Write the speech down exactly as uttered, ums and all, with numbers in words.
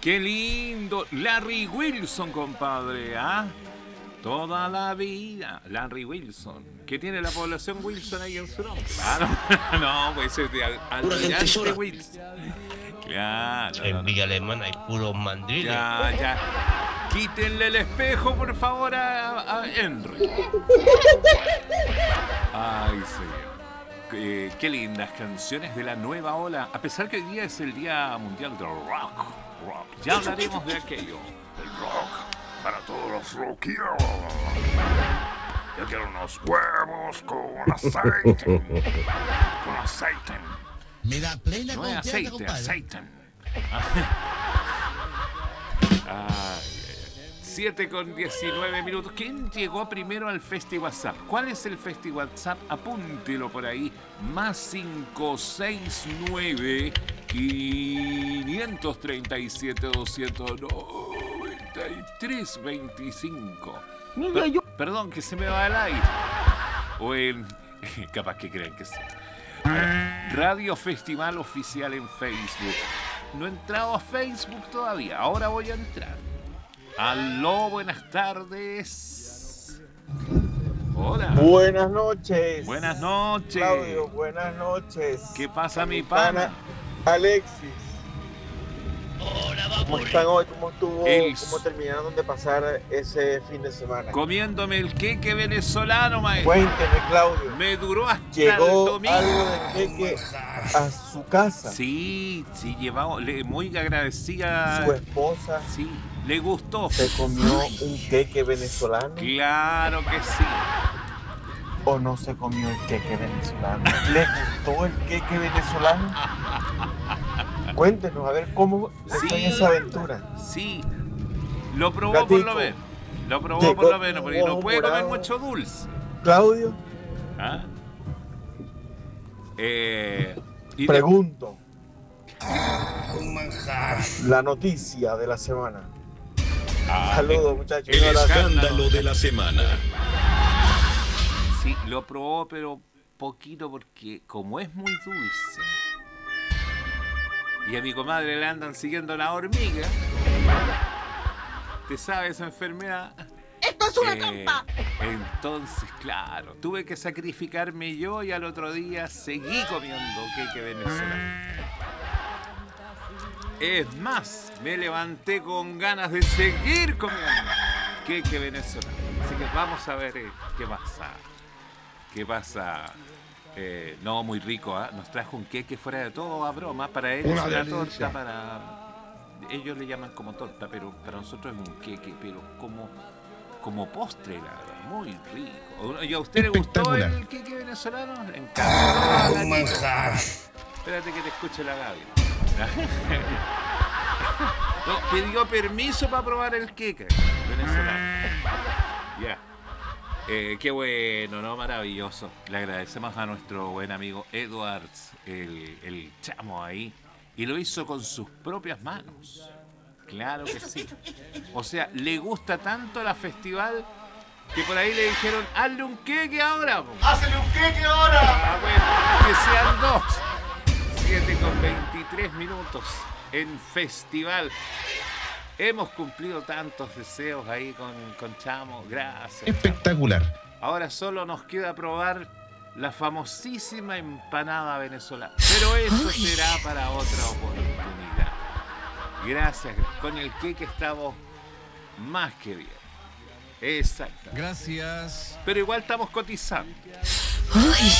Qué lindo. Larry Wilson, compadre, ¿ah? Toda la vida. Larry Wilson. ¿Qué tiene la población Wilson ahí en su nombre? Claro. No, pues es de al, Almirante Wilson. Claro. En Villa Alemana hay puros mandriles. Ya, ya. Quítenle el espejo, por favor, a, a Henry. Ay, señor. Eh, qué lindas canciones de la nueva ola. A pesar que hoy día es el Día Mundial del Rock. Rock. Ya hablaremos de aquello. El rock para todos los rockeros. Yo quiero unos huevos con aceite. Con aceite. Me da plena No es confianza, aceite, compadre. aceite. Ay, siete con diecinueve minutos. ¿Quién llegó primero al Festi WhatsApp? ¿Cuál es el Festi WhatsApp? Apúntelo por ahí. Más cinco seis nueve, quinientos treinta y siete, doscientos noventa y tres, veinticinco. Mira, yo... Perdón, que se me va al aire. O en... Capaz que creen que sí. Radio Festival Oficial en Facebook. No he entrado a Facebook todavía. Ahora voy a entrar. Aló, buenas tardes. Hola. Buenas noches. Buenas noches. Claudio, buenas noches. ¿Qué pasa, mi pana? pana? Alexis. Hola, ¿Cómo están hoy? ¿Cómo estuvo? El- ¿Cómo terminaron de pasar ese fin de semana? Comiéndome el queque venezolano, maestro. Cuénteme, Claudio. Me duró hasta el ¿Llegó domingo. algo de queque a su casa? Sí, sí, llevamos. Le, muy agradecida. ¿Su esposa Sí, le gustó. se comió un queque venezolano Claro que sí. o no se comió el queque venezolano? ¿Le gustó el queque venezolano? Cuéntenos, a ver cómo le fue en Sí. esa aventura. Sí, lo probó por lo Gatico. menos. Lo probó Llegó por lo menos, porque no ojo puede comer morado. mucho dulce. Claudio, ¿Ah? Eh, y de- pregunto, Un manjar. la noticia de la semana. Ah, Saludos, muchachos. El Un abrazo. escándalo de la semana. sí, lo probó, pero poquito, porque como es muy dulce y a mi comadre le andan siguiendo la hormiga, ¿te sabe esa enfermedad? ¡Esto es una Eh, trampa! Entonces, claro, tuve que sacrificarme yo y al otro día seguí comiendo queque venezolano. Es más, me levanté con ganas de seguir comiendo queque venezolano. Así que vamos a ver eh, qué pasa. ¿Qué pasa? Eh, no, muy rico, ¿ah? Nos trajo un queque fuera de todo a broma. Para él es Una una delicia. torta, para... Ellos le llaman como torta, pero para nosotros es un queque, pero como, como postre, la verdad. Muy rico. ¿Y a usted le gustó Espectacular. el queque venezolano? Le encanta. Un manjar. Espérate que te escuche la Gaby. No, pidió permiso para probar el queque venezolano. Ya. Eh, qué bueno, ¿no? Maravilloso. Le agradecemos a nuestro buen amigo Edwards, el, el chamo ahí. Y lo hizo con sus propias manos. Claro que sí. O sea, le gusta tanto la festival que por ahí le dijeron, hazle un queque ahora. po". ¡Hácele un queque ahora! Ah, bueno, que sean dos. siete con veintitrés minutos en festival. Hemos cumplido tantos deseos ahí con, con Chamo. Gracias. Espectacular. Ahora solo nos queda probar la famosísima empanada venezolana. Pero eso será para otra oportunidad. Gracias. Con el queque estamos más que bien. Exacto. Gracias. Pero igual estamos cotizando. Ay,